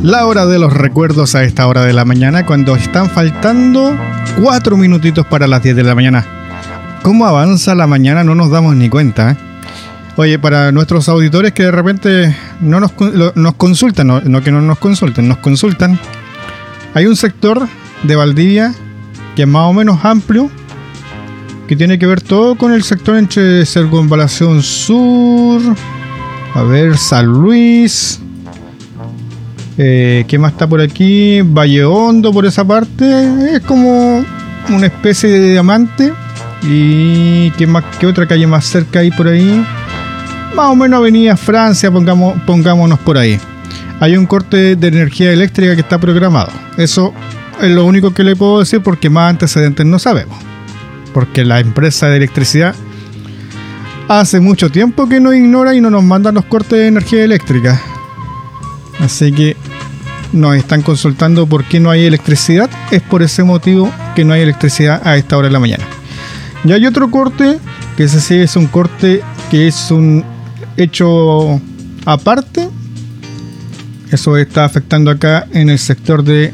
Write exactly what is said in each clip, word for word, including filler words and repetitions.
La hora de los recuerdos a esta hora de la mañana, cuando están faltando cuatro minutitos para las diez de la mañana. ¿Cómo avanza la mañana? No nos damos ni cuenta, ¿eh? Oye, para nuestros auditores que de repente no nos, nos consultan, no, no que no nos consulten, nos consultan, hay un sector de Valdivia que es más o menos amplio, que tiene que ver todo con el sector entre Circunvalación Sur, a ver, San Luis, eh, ¿qué más está por aquí? Valle Hondo, por esa parte, es como una especie de diamante. Y ¿qué más? ¿Qué otra calle más cerca hay por ahí? Más o menos Avenida Francia, pongamos, pongámonos por ahí. Hay un corte de energía eléctrica que está programado. Eso es lo único que le puedo decir, porque más antecedentes no sabemos. Porque la empresa de electricidad hace mucho tiempo que nos ignora y no nos manda los cortes de energía eléctrica. Así que nos están consultando por qué no hay electricidad. Es por ese motivo que no hay electricidad a esta hora de la mañana. Y hay otro corte, que ese sí es un corte que es un hecho aparte. Eso está afectando acá en el sector de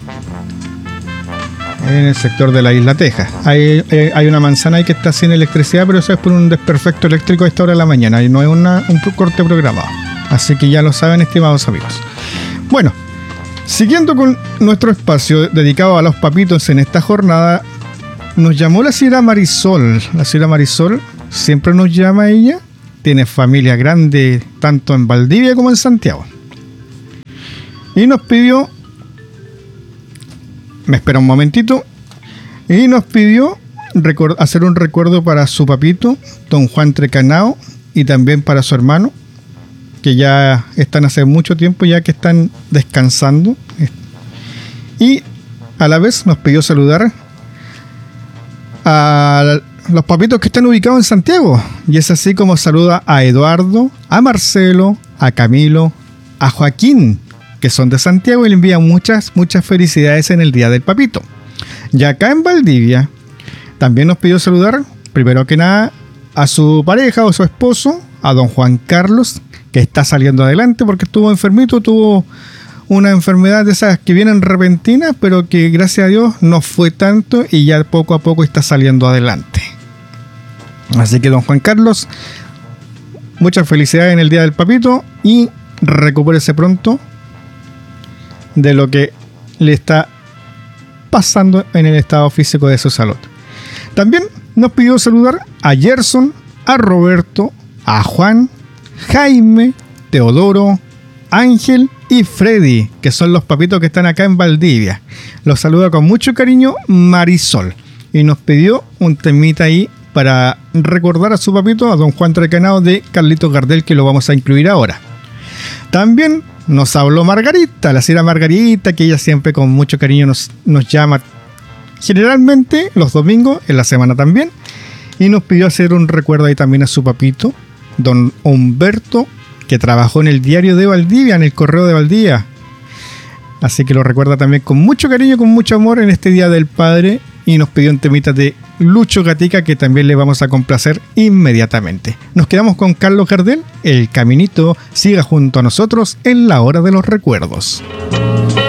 en el sector de la Isla Tejas. Hay, hay una manzana ahí que está sin electricidad, pero eso es por un desperfecto eléctrico a esta hora de la mañana y no es una, un corte programado. Así que ya lo saben, estimados amigos. Bueno, siguiendo con nuestro espacio dedicado a los papitos en esta jornada, nos llamó la señora Marisol. La señora Marisol siempre nos llama ella. Tiene familia grande tanto en Valdivia como en Santiago. Y nos pidió, me espera un momentito, y nos pidió record, hacer un recuerdo para su papito, don Juan Trecanao, y también para su hermano, que ya están hace mucho tiempo ya que están descansando. Y a la vez nos pidió saludar a los papitos que están ubicados en Santiago, y es así como saluda a Eduardo, a Marcelo, a Camilo, a Joaquín, que son de Santiago, y le envían muchas, muchas felicidades en el Día del Papito. Y acá en Valdivia también nos pidió saludar, primero que nada, a su pareja o su esposo, a don Juan Carlos, que está saliendo adelante porque estuvo enfermito, tuvo una enfermedad de esas que vienen repentinas, pero que gracias a Dios no fue tanto y ya poco a poco está saliendo adelante. Así que don Juan Carlos, muchas felicidades en el Día del Papito y recupérese pronto de lo que le está pasando en el estado físico de su salud. También nos pidió saludar a Gerson, a Roberto, a Juan, Jaime, Teodoro, Ángel y Freddy, que son los papitos que están acá en Valdivia. Los saluda con mucho cariño Marisol y nos pidió un temita ahí para recordar a su papito, a don Juan Trecanao, de Carlitos Gardel, que lo vamos a incluir ahora. También nos habló Margarita, la señora Margarita, que ella siempre con mucho cariño nos, nos llama, generalmente los domingos, en la semana también, y nos pidió hacer un recuerdo ahí también a su papito, don Humberto, que trabajó en el diario de Valdivia, en el Correo de Valdivia. Así que lo recuerda también con mucho cariño, con mucho amor en este Día del Padre, y nos pidió un temita de Lucho Gatica que también le vamos a complacer inmediatamente. Nos quedamos con Carlos Gardel, El Caminito. Siga junto a nosotros en la hora de los recuerdos.